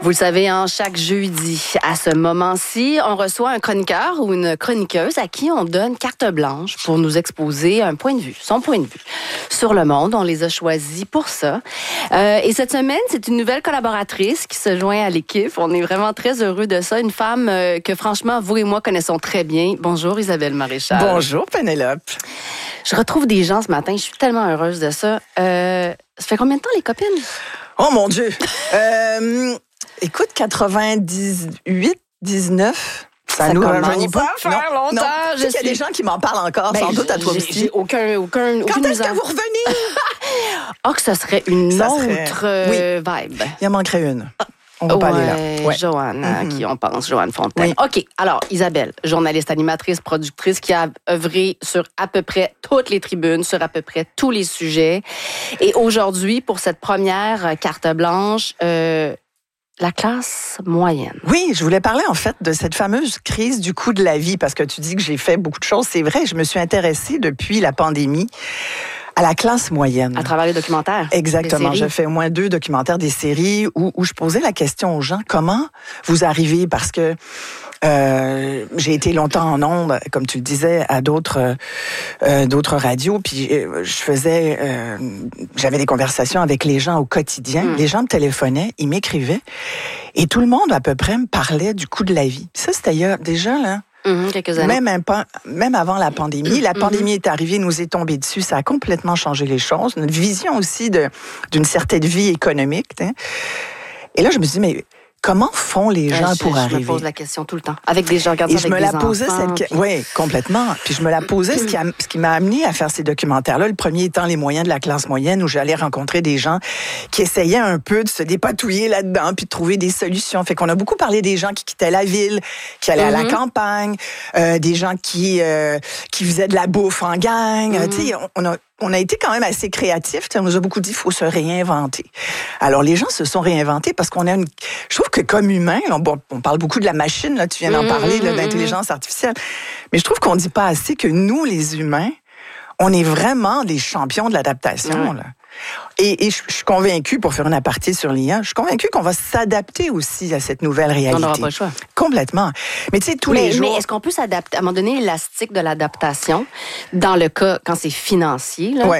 Vous le savez, chaque jeudi, à ce moment-ci, on reçoit un chroniqueur ou une chroniqueuse à qui on donne carte blanche pour nous exposer un point de vue, son point de vue sur le monde. On les a choisis pour ça. Et cette semaine, c'est une nouvelle collaboratrice qui se joint à l'équipe. On est vraiment très heureux de ça. Une femme que, franchement, vous et moi connaissons très bien. Bonjour, Isabelle Maréchal. Bonjour, Pénélope. Je retrouve des gens ce matin. Je suis tellement heureuse de ça. Ça fait combien de temps, les copines? Oh, mon Dieu! Écoute, 98, 19... Ça nous rajeunit pas. Faire longtemps. Non. Tu sais qu'il y a des gens qui m'en parlent encore, sans doute à toi aussi. J'ai aucune Quand est-ce que vous revenez? Que ce serait une autre vibe. Il en manquerait une. On va pas aller là. Ouais. Joanne, à qui on pense, Joanne Fontaine. Oui. OK, alors, Isabelle, journaliste, animatrice, productrice qui a œuvré sur à peu près toutes les tribunes, sur à peu près tous les sujets. Et aujourd'hui, pour cette première carte blanche, la classe moyenne. Oui, je voulais parler en fait de cette fameuse crise du coût de la vie, parce que tu dis que j'ai fait beaucoup de choses. C'est vrai, je me suis intéressée depuis la pandémie à la classe moyenne. À travers les documentaires. Exactement. Je fais au moins 2 documentaires, des séries où je posais la question aux gens, comment vous arrivez, parce que j'ai été longtemps en ondes, comme tu le disais, à d'autres radios, puis j'avais des conversations avec les gens au quotidien. Les gens me téléphonaient, ils m'écrivaient, et tout le monde à peu près me parlait du coût de la vie. Ça, c'était déjà là. Quelques années. Même avant la pandémie. La pandémie est arrivée, nous est tombée dessus. Ça a complètement changé les choses. Notre vision aussi d'une certaine vie économique. Hein. Et là, je me suis dit, mais comment font les gens pour arriver? Je me pose la question tout le temps. Avec des gens, regarde ça avec des enfants. Et je me la posais, oui, complètement. Puis je me la posais, ce qui m'a amené à faire ces documentaires-là. Le premier étant les moyens de la classe moyenne, où j'allais rencontrer des gens qui essayaient un peu de se dépatouiller là-dedans, puis de trouver des solutions. Fait qu'on a beaucoup parlé des gens qui quittaient la ville, qui allaient à la campagne, des gens qui faisaient de la bouffe en gang. Tu sais, on a été quand même assez créatifs. On nous a beaucoup dit qu'il faut se réinventer. Alors, les gens se sont réinventés parce qu'on a je trouve que comme humain, on parle beaucoup de la machine, là, tu viens d'en parler, de l'intelligence artificielle, mais je trouve qu'on ne dit pas assez que nous, les humains, on est vraiment des champions de l'adaptation, là. Et je suis convaincue, pour faire une aparté sur l'IA, je suis convaincue qu'on va s'adapter aussi à cette nouvelle réalité. On n'aura pas le choix. Complètement. Mais tu sais, les jours... Mais est-ce qu'on peut s'adapter, à un moment donné, l'élastique de l'adaptation, dans le cas, quand c'est financier, là,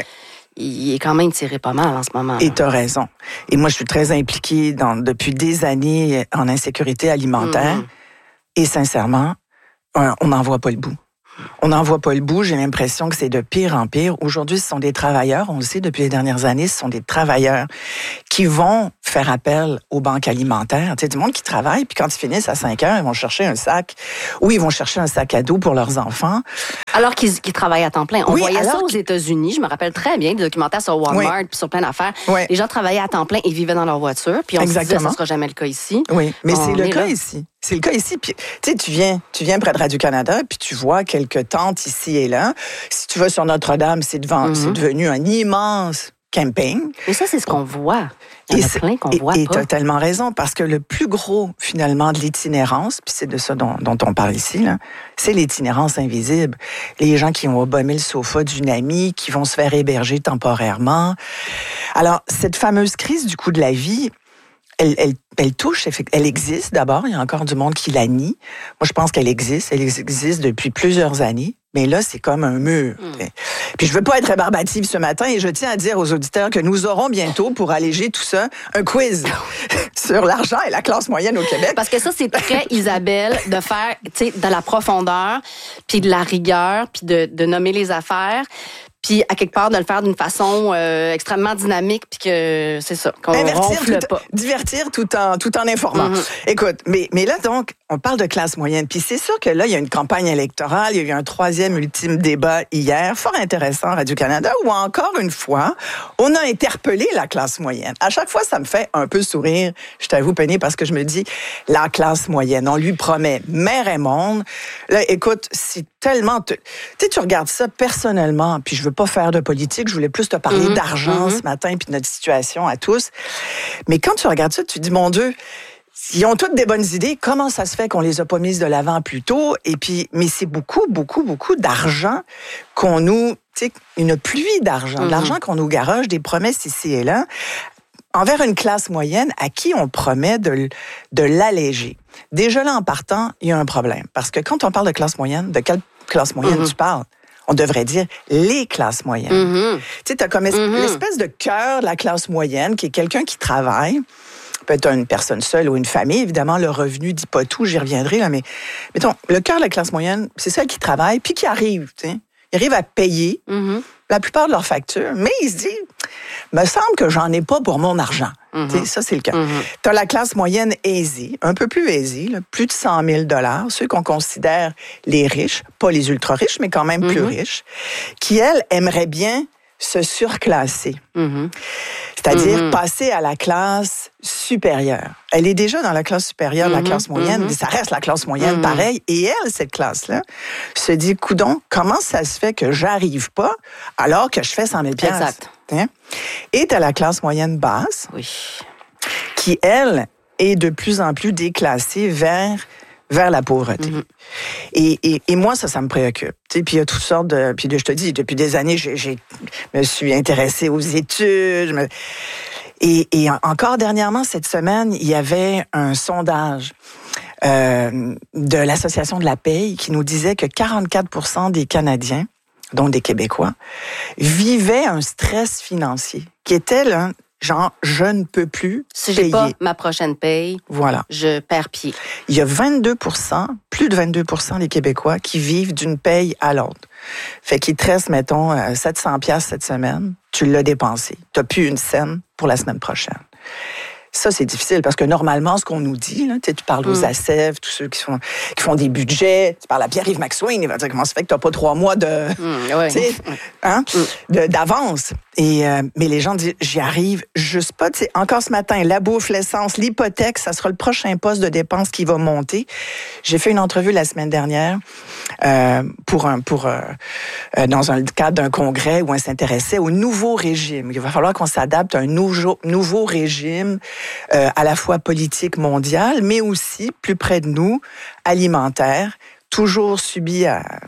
il est quand même tiré pas mal en ce moment. Et tu as raison. Et moi, je suis très impliquée depuis des années en insécurité alimentaire. Et sincèrement, on n'en voit pas le bout. On n'en voit pas le bout. J'ai l'impression que c'est de pire en pire. Aujourd'hui, ce sont des travailleurs, on le sait depuis les dernières années, ce sont des travailleurs qui vont faire appel aux banques alimentaires. Tu sais, du monde qui travaille, puis quand ils finissent à 5 heures, ils vont chercher un sac, ou ils vont chercher un sac à dos pour leurs enfants. Alors qu'ils travaillent à temps plein. On voyait ça aux États-Unis. Je me rappelle très bien des documentaires sur Walmart, puis sur plein d'affaires. Les gens travaillaient à temps plein et vivaient dans leur voiture. Puis on se disait, ça ne sera jamais le cas ici. Oui, mais c'est le cas ici. C'est le cas ici. Puis, tu sais, tu viens près de Radio-Canada, puis tu vois quelques tentes ici et là. Si tu vas sur Notre-Dame, c'est devenu un immense camping. Mais ça, c'est ce qu'on voit. Il y en a plein qu'on voit pas. Et tu as tellement raison, parce que le plus gros, finalement, de l'itinérance, puis c'est de ça dont on parle ici, là, c'est l'itinérance invisible. Les gens qui ont abommé le sofa d'une amie, qui vont se faire héberger temporairement. Alors, cette fameuse crise du coût de la vie, elle touche, elle existe d'abord, il y a encore du monde qui la nie. Moi, je pense qu'elle existe depuis plusieurs années, mais là, c'est comme un mur. Puis je veux pas être rébarbative ce matin et je tiens à dire aux auditeurs que nous aurons bientôt, pour alléger tout ça, un quiz sur l'argent et la classe moyenne au Québec. Parce que ça, c'est très Isabelle de faire, tu sais, de la profondeur, puis de la rigueur, puis de nommer les affaires. Puis, à quelque part, de le faire d'une façon extrêmement dynamique, puis que c'est ça, qu'on ronfle pas. Divertir tout en informant. Écoute, mais là, donc, on parle de classe moyenne. Puis c'est sûr que là, il y a une campagne électorale, il y a eu un 3e ultime débat hier, fort intéressant à Radio-Canada, où encore une fois, on a interpellé la classe moyenne. À chaque fois, ça me fait un peu sourire, je t'avoue, Penny, parce que je me dis, la classe moyenne, on lui promet mer et monde. Là, écoute, c'est tellement... Tu sais, tu regardes ça personnellement, puis je veux pas faire de politique, je voulais plus te parler d'argent ce matin, puis de notre situation à tous. Mais quand tu regardes ça, tu te dis, mon Dieu, ils ont toutes des bonnes idées. Comment ça se fait qu'on les a pas mises de l'avant plus tôt? Et puis, mais c'est beaucoup, beaucoup, beaucoup d'argent qu'on nous, tu sais, une pluie d'argent, de l'argent qu'on nous garoche, des promesses ici et là. envers une classe moyenne à qui on promet de l'alléger. Déjà là, en partant, il y a un problème. Parce que quand on parle de classe moyenne, de quelle classe moyenne tu parles? On devrait dire les classes moyennes. Tu sais, tu as comme l'espèce de cœur de la classe moyenne qui est quelqu'un qui travaille, peut-être une personne seule ou une famille. Évidemment, le revenu dit pas tout, j'y reviendrai, là, mais mettons, le cœur de la classe moyenne, c'est celle qui travaille puis qui arrive, tu sais. Ils arrivent à payer la plupart de leurs factures, mais ils se disent, me semble que j'en ai pas pour mon argent. Ça, c'est le cas. Tu as la classe moyenne aisée, un peu plus aisée, là, plus de 100 000 $, ceux qu'on considère les riches, pas les ultra-riches, mais quand même plus riches, qui, elles, aimeraient bien se surclasser. C'est-à-dire passer à la classe supérieure. Elle est déjà dans la classe supérieure de la classe moyenne, mais ça reste la classe moyenne pareil. Et elle, cette classe-là, se dit, coudonc, comment ça se fait que j'arrive pas alors que je fais 100 000 $? Exact. Hein? Et tu as la classe moyenne basse, qui, elle, est de plus en plus déclassée vers la pauvreté. Et moi, ça me préoccupe. Puis il y a toutes sortes de... Puis je te dis, depuis des années, je me suis intéressée aux études. Et encore dernièrement, cette semaine, il y avait un sondage de l'Association de la paye qui nous disait que 44% des Canadiens, dont des Québécois, vivaient un stress financier qui était là, genre, je ne peux plus si payer. Si j'ai pas ma prochaine paye, voilà. Je perds pied. Il y a 22%, plus de 22% des Québécois qui vivent d'une paye à l'autre. Fait qu'il te reste, mettons, 700 $ cette semaine, tu l'as dépensé. Tu n'as plus une scène pour la semaine prochaine. Ça, c'est difficile parce que normalement, ce qu'on nous dit, là, tu parles aux ACEV, tous ceux qui font des budgets, tu parles à Pierre-Yves McSwain, il va dire comment ça fait que tu n'as pas 3 mois d'avance. Mais les gens disent, j'y arrive juste pas. T'sais, encore ce matin, la bouffe, l'essence, l'hypothèque, ça sera le prochain poste de dépense qui va monter. J'ai fait une entrevue la semaine dernière dans le cadre d'un congrès où on s'intéressait au nouveau régime. Il va falloir qu'on s'adapte à un nouveau régime à la fois politique mondial, mais aussi, plus près de nous, alimentaire, toujours soumis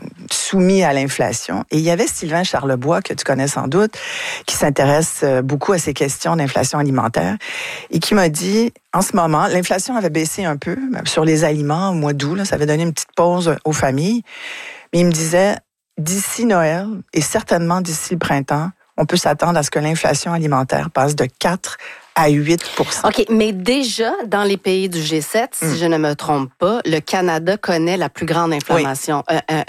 à l'inflation. Et il y avait Sylvain Charlebois, que tu connais sans doute, qui s'intéresse beaucoup à ces questions d'inflation alimentaire et qui m'a dit, en ce moment, l'inflation avait baissé un peu sur les aliments au mois d'août, là, ça avait donné une petite pause aux familles, mais il me disait, d'ici Noël et certainement d'ici le printemps, on peut s'attendre à ce que l'inflation alimentaire passe de 4 à 8%. OK, mais déjà, dans les pays du G7, si je ne me trompe pas, le Canada connaît la plus grande inflation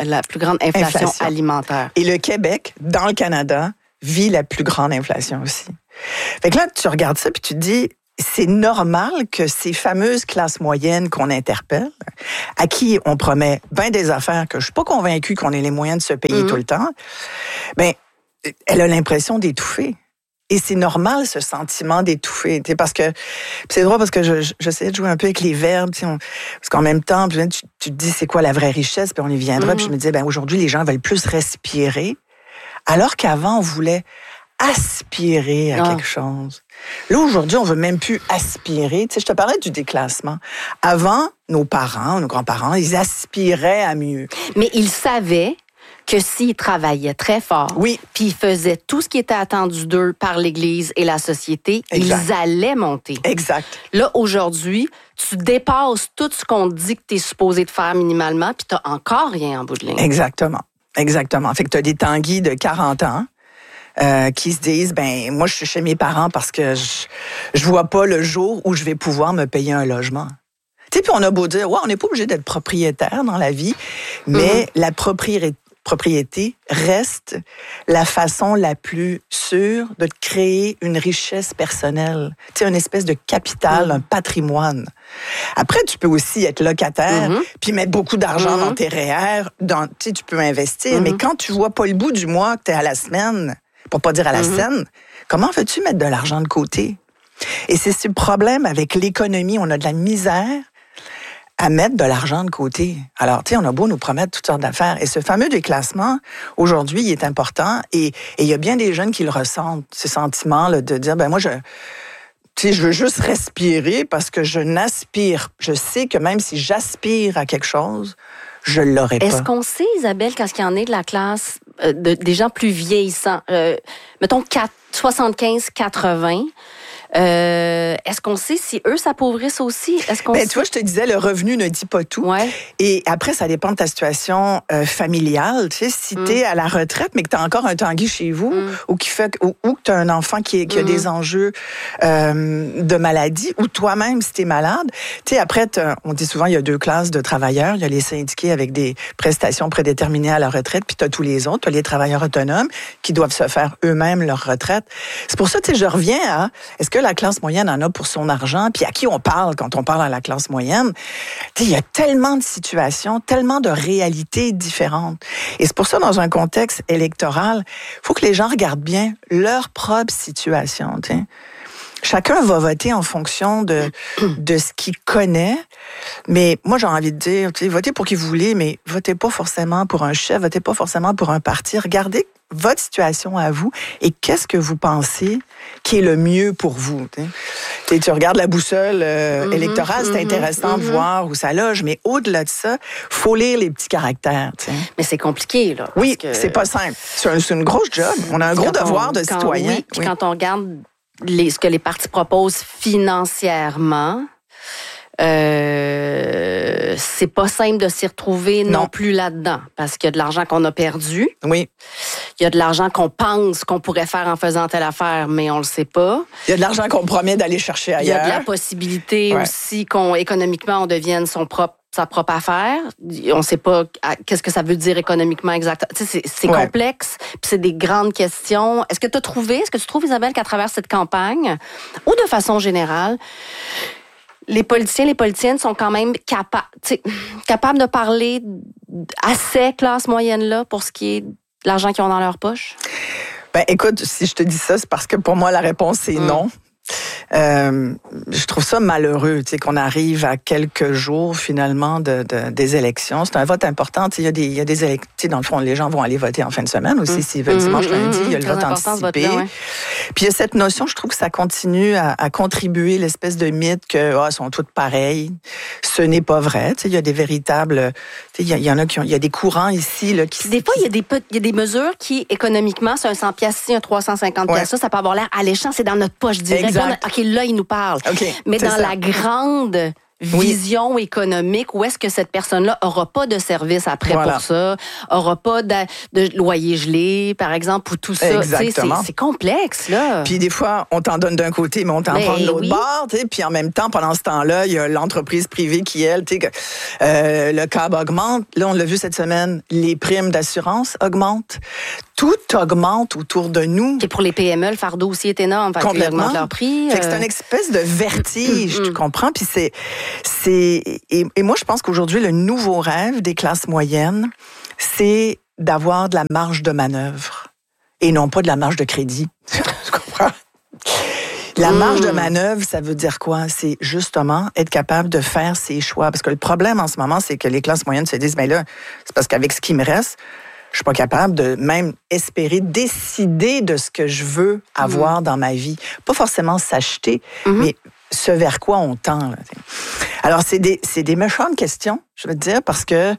alimentaire. Et le Québec, dans le Canada, vit la plus grande inflation aussi. Fait que là, tu regardes ça puis tu te dis, c'est normal que ces fameuses classes moyennes qu'on interpelle, à qui on promet bien des affaires que je suis pas convaincue qu'on ait les moyens de se payer tout le temps, ben, elle a l'impression d'étouffer. Et c'est normal, ce sentiment d'étouffer. Parce que c'est drôle parce que j'essayais de jouer un peu avec les verbes. Parce qu'en même temps, tu te dis c'est quoi la vraie richesse, puis on y viendra. Puis je me disais, aujourd'hui, les gens veulent plus respirer. Alors qu'avant, on voulait aspirer à quelque chose. Là, aujourd'hui, on veut même plus aspirer. Je te parlais du déclassement. Avant, nos parents, nos grands-parents, ils aspiraient à mieux. Mais ils savaient que s'ils travaillaient très fort, puis ils faisaient tout ce qui était attendu d'eux par l'Église et la société, ils allaient monter. Exact. Là, aujourd'hui, tu dépasses tout ce qu'on te dit que tu es supposé de faire minimalement, puis tu n'as encore rien en bout de ligne. Exactement. Fait que tu as des tanguis de 40 ans qui se disent, moi, je suis chez mes parents parce que je vois pas le jour où je vais pouvoir me payer un logement. Tu sais, puis on a beau dire, on n'est pas obligé d'être propriétaire dans la vie, mais la propriété reste la façon la plus sûre de créer une richesse personnelle. Tu sais, une espèce de capital, un patrimoine. Après, tu peux aussi être locataire, puis mettre beaucoup d'argent dans tes REER. Tu peux investir, mais quand tu vois pas le bout du mois, que tu es à la semaine, pour pas dire à la scène, comment veux-tu mettre de l'argent de côté? Et c'est ce problème avec l'économie. On a de la misère à mettre de l'argent de côté. Alors, tu sais, on a beau nous promettre toutes sortes d'affaires. Et ce fameux déclassement, aujourd'hui, il est important. Et il y a bien des jeunes qui le ressentent, ce sentiment là, de dire, moi, je veux juste respirer parce que je sais que même si j'aspire à quelque chose, je l'aurai pas. Est-ce qu'on sait, Isabelle, quand il y en est de la classe, des gens plus vieillissants, mettons 75-80, Est-ce qu'on sait si eux s'appauvrissent aussi? Est-ce qu'on tu vois, je te disais, le revenu ne dit pas tout. Ouais. Et après, ça dépend de ta situation familiale. Tu sais, si tu es à la retraite, mais que tu as encore un Tanguy chez vous, ou que tu as un enfant qui a des enjeux de maladie, ou toi-même, si tu es malade. Tu sais, après, on dit souvent, il y a 2 classes de travailleurs. Il y a les syndiqués avec des prestations prédéterminées à la retraite, puis tu as tous les autres. Tu as les travailleurs autonomes qui doivent se faire eux-mêmes leur retraite. C'est pour ça, tu sais, je reviens à, est-ce que la classe moyenne en a pour son argent? Puis à qui on parle quand on parle à la classe moyenne? Tu sais, il y a tellement de situations, tellement de réalités différentes. Et c'est pour ça, dans un contexte électoral, il faut que les gens regardent bien leur propre situation, tu sais. Chacun va voter en fonction de ce qu'il connaît. Mais moi, j'ai envie de dire, tu sais, votez pour qui vous voulez, mais votez pas forcément pour un chef, votez pas forcément pour un parti. Regardez votre situation à vous et qu'est-ce que vous pensez qui est le mieux pour vous. Tu regardes la boussole électorale, c'est intéressant de voir où ça loge, mais au-delà de ça, faut lire les petits caractères. T'sais. Mais c'est compliqué, là. Oui, c'est pas simple. C'est une grosse job. On a un gros devoir de citoyen. Oui, puis quand on regarde ce que les partis proposent financièrement, c'est pas simple de s'y retrouver non plus là-dedans, parce qu'il y a de l'argent qu'on a perdu. Oui. Il y a de l'argent qu'on pense qu'on pourrait faire en faisant telle affaire, mais on le sait pas. Il y a de l'argent qu'on promet d'aller chercher ailleurs. Il y a de la possibilité aussi qu'économiquement, on devienne sa propre affaire. On ne sait pas qu'est-ce que ça veut dire économiquement exactement. Tu sais, c'est complexe, puis c'est des grandes questions. Est-ce que tu trouves, Isabelle, qu'à travers cette campagne, ou de façon générale, les politiciens, les politiciennes sont quand même capables de parler à ces classes moyennes-là pour ce qui est de l'argent qu'ils ont dans leur poche? Ben, écoute, si je te dis ça, c'est parce que pour moi, la réponse, c'est non. Je trouve ça malheureux, tu sais, qu'on arrive à quelques jours finalement des élections. C'est un vote important. Tu sais, il y a des élections. Dans le fond, les gens vont aller voter en fin de semaine aussi s'ils veulent dimanche, lundi. Il y a le vote anticipé. Puis il y a cette notion, je trouve que ça continue à contribuer l'espèce de mythe que sont toutes pareilles. Ce n'est pas vrai. Tu sais, il y a des véritables. Tu sais, il y en a il y a des courants ici là qui. Des fois, il y a des mesures qui économiquement, c'est un 100 pièces ici, un 350 pièces ça peut avoir l'air alléchant. C'est dans notre poche direct. OK, là, il nous parle. Okay, mais dans la grande vision économique, où est-ce que cette personne-là aura pas de service après pour ça, aura pas de loyer gelé, par exemple, ou tout ça. Exactement. C'est complexe, là. Puis des fois, on t'en donne d'un côté, mais on t'en prend de l'autre bord. Puis en même temps, pendant ce temps-là, il y a l'entreprise privée qui, elle, le CAB augmente. Là, on l'a vu cette semaine, les primes d'assurance augmentent. Tout augmente autour de nous. Et pour les PME, le fardeau aussi est énorme. Complètement. Ils augmentent leur prix. Fait que c'est une espèce de vertige, tu comprends? Puis et moi, je pense qu'aujourd'hui, le nouveau rêve des classes moyennes, c'est d'avoir de la marge de manœuvre et non pas de la marge de crédit. Tu comprends? La marge de manœuvre, ça veut dire quoi? C'est justement être capable de faire ses choix. Parce que le problème en ce moment, c'est que les classes moyennes se disent, là, c'est parce qu'avec ce qui me reste, je suis pas capable de même espérer décider de ce que je veux avoir dans ma vie. Pas forcément s'acheter, mais ce vers quoi on tend. Là. Alors, c'est des méchantes questions, je veux te dire, parce que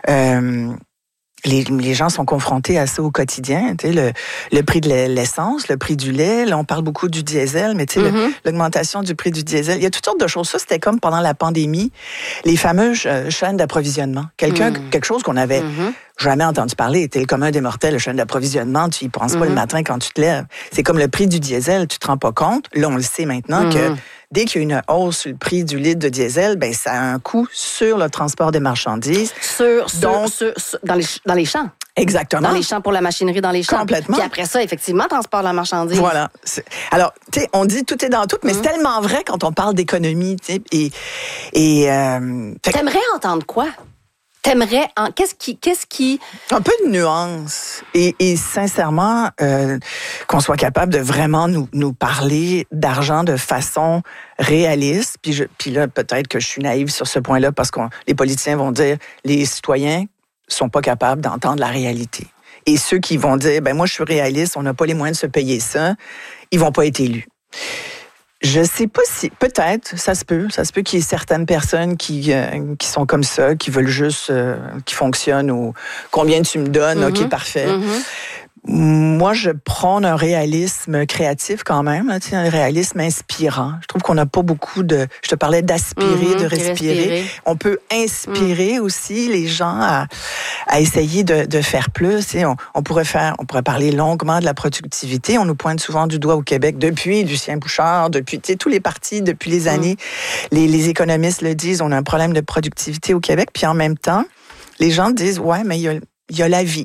les gens sont confrontés à ça au quotidien. Tu sais, le prix de l'essence, le prix du lait. Là, on parle beaucoup du diesel, mais tu sais, l'augmentation du prix du diesel. Il y a toutes sortes de choses. Ça, c'était comme pendant la pandémie, les fameuses chaînes d'approvisionnement. Quelque chose qu'on avait jamais entendu parler. T'es le commun des mortels, la chaîne d'approvisionnement, tu y penses pas le matin quand tu te lèves. C'est comme le prix du diesel, tu te rends pas compte. Là, on le sait maintenant que dès qu'il y a une hausse sur le prix du litre de diesel, ben ça a un coût sur le transport des marchandises. Dans les champs. Exactement. Dans les champs pour la machinerie, dans les champs. Complètement. Puis après ça, effectivement, transport de la marchandise. Voilà. Alors, tu sais, on dit tout est dans tout, mais c'est tellement vrai quand on parle d'économie, tu sais. T'aimerais entendre quoi? Qu'est-ce qui... Un peu de nuance. Et sincèrement, qu'on soit capable de vraiment nous parler d'argent de façon réaliste. Puis là, peut-être que je suis naïve sur ce point-là parce que les politiciens vont dire les citoyens sont pas capables d'entendre la réalité. Et ceux qui vont dire, moi, je suis réaliste, on n'a pas les moyens de se payer ça, ils vont pas être élus. Je sais pas si, peut-être, ça se peut qu'il y ait certaines personnes qui sont comme ça, qui veulent juste, qui fonctionnent ou combien tu me donnes, ok, parfait. Moi, je prône un réalisme créatif quand même, là, un réalisme inspirant. Je trouve qu'on n'a pas beaucoup de... Je te parlais d'aspirer, de respirer. On peut inspirer aussi les gens à essayer de faire plus. On pourrait parler longuement de la productivité. On nous pointe souvent du doigt au Québec depuis Lucien Bouchard, depuis tous les partis, depuis les années. Les économistes le disent, on a un problème de productivité au Québec. Puis en même temps, les gens disent, ouais, mais il y a la vie.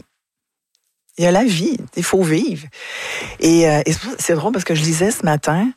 Il y a la vie, il faut vivre. Et c'est drôle parce que je lisais ce matin,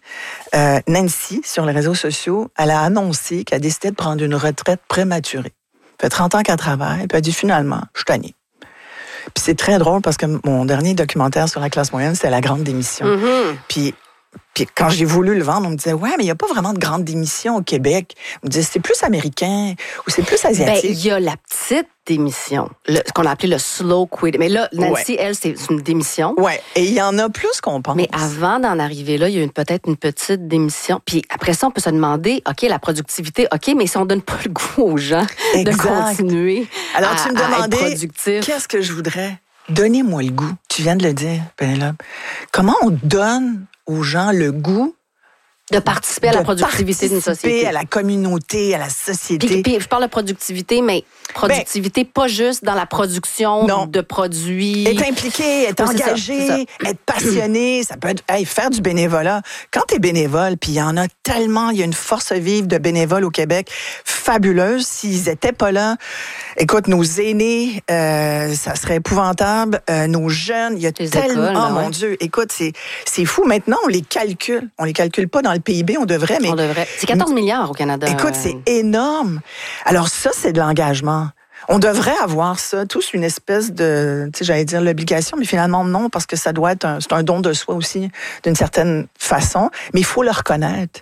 Nancy, sur les réseaux sociaux, elle a annoncé qu'elle décidait de prendre une retraite prématurée. Ça fait 30 ans qu'elle travaille, puis elle dit finalement, je suis tannée. Puis c'est très drôle parce que mon dernier documentaire sur la classe moyenne, c'était La Grande Démission. Puis quand j'ai voulu le vendre, on me disait, ouais, mais il n'y a pas vraiment de grande démission au Québec. On me disait, c'est plus américain ou c'est plus asiatique. Il y a la petite démission, ce qu'on a appelé le slow quit. Mais là, Nancy, elle, c'est une démission. Oui, et il y en a plus qu'on pense. Mais avant d'en arriver là, il y a peut-être une petite démission. Puis après ça, on peut se demander, OK, la productivité, OK, mais si on donne pas le goût aux gens de continuer Alors, tu me demandais, être productif. Qu'est-ce que je voudrais? Donnez-moi le goût. Tu viens de le dire, Pénélope. Comment on donne aux gens le goût de participer à la productivité d'une société. À la communauté, à la société. Puis je parle de productivité, mais productivité pas juste dans la production de produits. Être impliqué, être engagé, être passionné, ça peut être faire du bénévolat. Quand tu es bénévole, puis il y en a tellement, il y a une force vive de bénévoles au Québec, fabuleuse. S'ils étaient pas là, écoute, nos aînés, ça serait épouvantable. Nos jeunes, il y a tellement, écoles, mon Dieu, écoute, c'est fou. Maintenant, on les calcule. On les calcule pas dans le PIB, on devrait, mais... On devrait. C'est 14 milliards au Canada. Écoute, c'est énorme. Alors ça, c'est de l'engagement. On devrait avoir ça, tous une espèce de, j'allais dire l'obligation, mais finalement non, parce que ça doit être c'est un don de soi aussi, d'une certaine façon, mais il faut le reconnaître.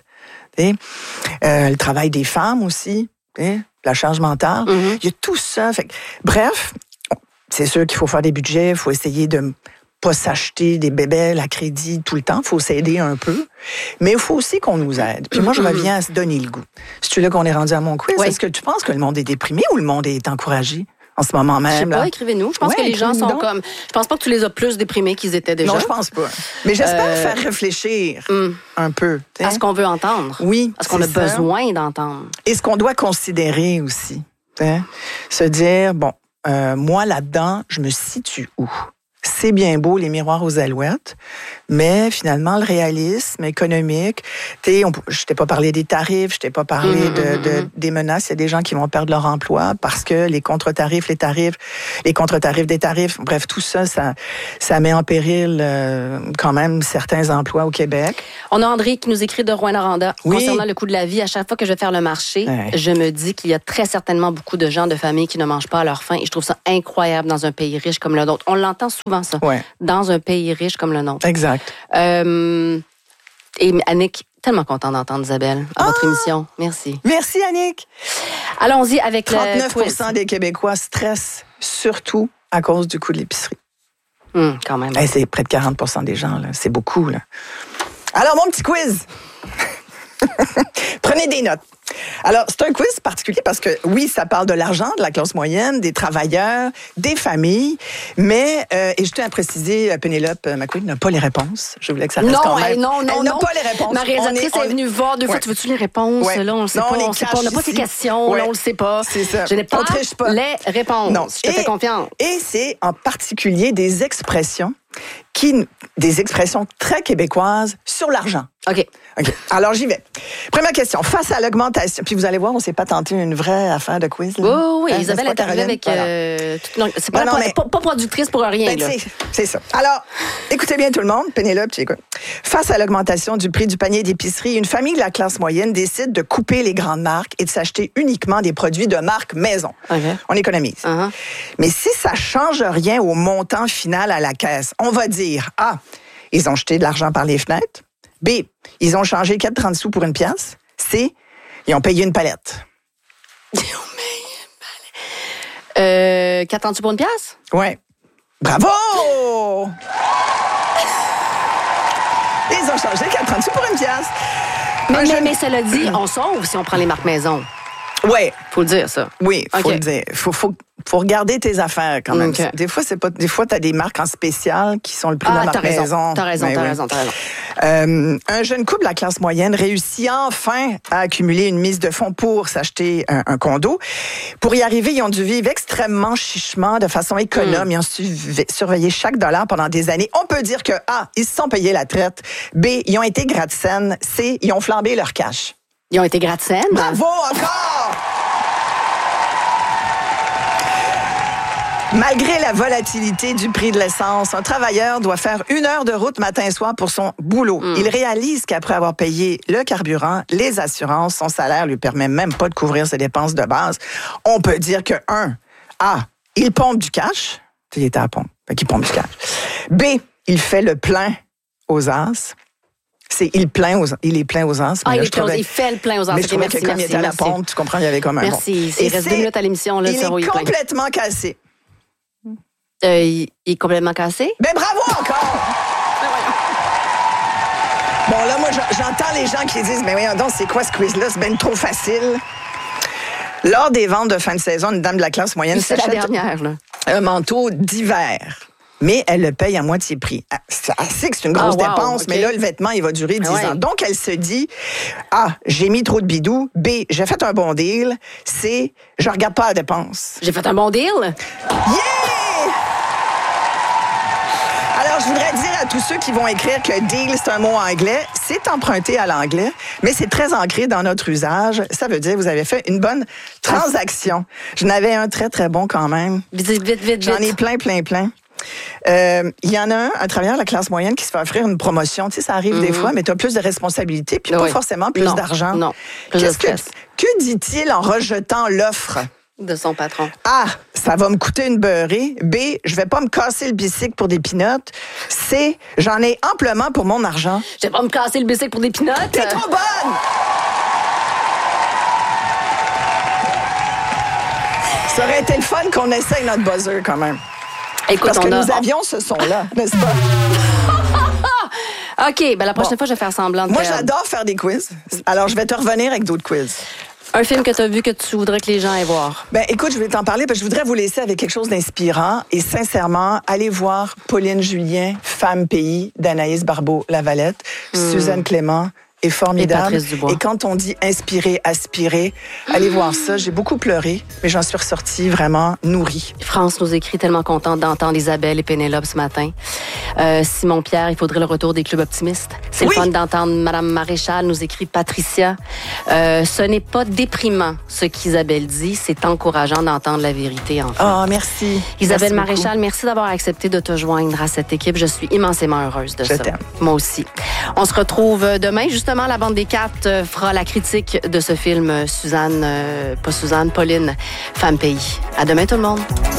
Le travail des femmes aussi, la charge mentale, il y a tout ça. Bref, c'est sûr qu'il faut faire des budgets, il faut essayer de pas s'acheter des bébelles à crédit tout le temps. Il faut s'aider un peu. Mais il faut aussi qu'on nous aide. Puis moi, je reviens à se donner le goût. C'est-tu là qu'on est rendu à mon quiz? Est-ce que tu penses que le monde est déprimé ou le monde est encouragé en ce moment même? Je sais pas, écrivez-nous. Je pense que les gens sont comme... Je pense pas que tu les as plus déprimés qu'ils étaient déjà. Non, je pense pas. Mais j'espère faire réfléchir un peu. À ce qu'on veut entendre. Oui, à ce qu'on a besoin d'entendre. Et ce qu'on doit considérer aussi. Se dire, bon, moi, là-dedans, je me situe où? C'est bien beau, les miroirs aux alouettes, mais finalement, le réalisme économique, je t'ai pas parlé des tarifs, je t'ai pas parlé des menaces. Il y a des gens qui vont perdre leur emploi parce que les contre-tarifs, les contre-tarifs des tarifs, bref, tout ça, ça met en péril quand même certains emplois au Québec. On a André qui nous écrit de Rouyn-Noranda concernant le coût de la vie. À chaque fois que je vais faire le marché, je me dis qu'il y a très certainement beaucoup de gens de famille qui ne mangent pas à leur faim et je trouve ça incroyable dans un pays riche comme le nôtre. On l'entend souvent, ça, dans un pays riche comme le nôtre. Exact. Et Annick, tellement content d'entendre Isabelle à votre émission. Merci. Merci, Annick. Allons-y avec 39% des Québécois stressent surtout à cause du coût de l'épicerie. Quand même. C'est près de 40% des gens, là. C'est beaucoup, là. Alors, mon petit quiz. Prenez des notes. Alors, c'est un quiz particulier parce que, oui, ça parle de l'argent, de la classe moyenne, des travailleurs, des familles, mais, et je tiens à préciser, Pénélope McQueen n'a pas les réponses. Je voulais que ça reste quand même. Non, elle n'a pas les réponses. Ma réalisatrice est venue voir deux fois. Tu veux-tu les réponses? Là, on ne sait pas. On n'a pas ces questions. Là, on ne le sait pas. C'est ça. Je n'ai pas les réponses. Non. Je te fais confiance. Et c'est en particulier des expressions très québécoises sur l'argent. OK. Alors, j'y vais. Première question. Face à l'augmentation, puis vous allez voir, on s'est pas tenté une vraie affaire de quiz. Là. Oui. Isabelle est arrivée avec... c'est pas productrice pour rien. Là. C'est ça. Alors, écoutez bien tout le monde. Pénélope, tu écoutes. Face à l'augmentation du prix du panier d'épicerie, une famille de la classe moyenne décide de couper les grandes marques et de s'acheter uniquement des produits de marque maison. On économise. Mais si ça change rien au montant final à la caisse, on va dire, A, ils ont jeté de l'argent par les fenêtres. B, ils ont changé 4,30 sous pour une pièce. C, ils ont payé une palette. Ils ont payé une palette. 4,30 sous pour une pièce? Oui. Bravo! Ils ont changé 4,30 sous pour une pièce. Mais cela dit, on sauve si on prend les marques maison. Ouais. Faut le dire, ça. Oui, faut OK. le dire. Faut regarder tes affaires quand même. OK. Des fois, t'as des marques en spécial qui sont le prix de la marque maison. T'as raison. Un jeune couple de la classe moyenne réussit enfin à accumuler une mise de fonds pour s'acheter un condo. Pour y arriver, ils ont dû vivre extrêmement chichement, de façon économe. Ils ont surveillé chaque dollar pendant des années. On peut dire que A, ils se sont payés la traite. B, ils ont été gratte-scène. C, ils ont flambé leur cash. Ils ont été gratte-scène. Bravo encore! Malgré la volatilité du prix de l'essence, un travailleur doit faire 1 heure de route matin et soir pour son boulot. Il réalise qu'après avoir payé le carburant, les assurances, son salaire lui permet même pas de couvrir ses dépenses de base. On peut dire que il pompe du cash. Il était à la pompe. Fait qu'il pompe du cash. B, il fait le plein aux as. Il est plein aux as. Il fait le plein aux as. Mais je trouvais que comme il était à la pompe, tu comprends, il y avait comme un Merci. Il reste 2 minutes à l'émission. Là, il est plein. complètement cassé. Il est complètement cassé? Ben bravo encore! Bon, là, moi, j'entends les gens qui disent, mais voyons donc, c'est quoi ce quiz-là? C'est ben trop facile. Lors des ventes de fin de saison, une dame de la classe moyenne C'est la s'achète dernière, là. un manteau d'hiver. Mais elle le paye à moitié prix. Elle sait que c'est une grosse dépense, mais là, le vêtement, il va durer 10 ans. Donc, elle se dit, j'ai mis trop de bidou. B, j'ai fait un bon deal. C, je regarde pas la dépense. J'ai fait un bon deal? Yeah! Alors, je voudrais dire à tous ceux qui vont écrire que deal, c'est un mot anglais. C'est emprunté à l'anglais, mais c'est très ancré dans notre usage. Ça veut dire que vous avez fait une bonne transaction. J'en avais un très, très bon quand même. Vite. J'en ai plein. Il y en a un travailleur de la classe moyenne qui se fait offrir une promotion. Tu sais, ça arrive des fois, mais tu as plus de responsabilités, puis pas forcément plus d'argent. Non, plus de stress. Que dit-il en rejetant l'offre? De son patron. A, ça va me coûter une beurrée. B, je vais pas me casser le bicycle pour des pinottes. C, j'en ai amplement pour mon argent. Je vais pas me casser le bicycle pour des pinottes. T'es trop bonne! Ça aurait été le fun qu'on essaye notre buzzer quand même. Écoute, parce que nous avions ce son-là, n'est-ce pas? OK, la prochaine fois, je vais faire semblant de Moi, perdre. j'adore faire des quiz. Alors, je vais te revenir avec d'autres quiz. Un film que tu as vu que tu voudrais que les gens aillent voir. Ben, écoute, je vais t'en parler parce que je voudrais vous laisser avec quelque chose d'inspirant. Et sincèrement, allez voir Pauline Julien, Femme Pays, d'Anaïs Barbeau-Lavalette. Suzanne Clément est formidable. Et Patrice Dubois. Et quand on dit inspirer, aspirer, allez voir ça. J'ai beaucoup pleuré, mais j'en suis ressortie vraiment nourrie. France nous écrit tellement contente d'entendre Isabelle et Pénélope ce matin. Simon Pierre, il faudrait le retour des clubs optimistes. C'est le fun d'entendre Madame Maréchal, nous écrit Patricia. Ce n'est pas déprimant ce qu'Isabelle dit, c'est encourageant d'entendre la vérité enfin. Merci. Isabelle Merci Maréchal, beaucoup. merci d'avoir accepté de te joindre à cette équipe. Je suis immensément heureuse de ça. Je t'aime. Moi aussi. On se retrouve demain. Justement, la bande des 4 fera la critique de ce film Pauline, Femme Pays. À demain tout le monde.